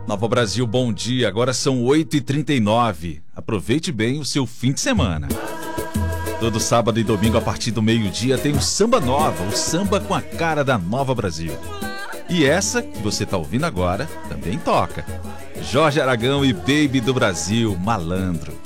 Nova Brasil, bom dia. Agora são 8h39. Aproveite bem o seu fim de semana. Todo sábado e domingo, a partir do meio-dia, tem o Samba Nova, o samba com a cara da Nova Brasil. E essa que você está ouvindo agora também toca. Jorge Aragão e Baby do Brasil, Malandro.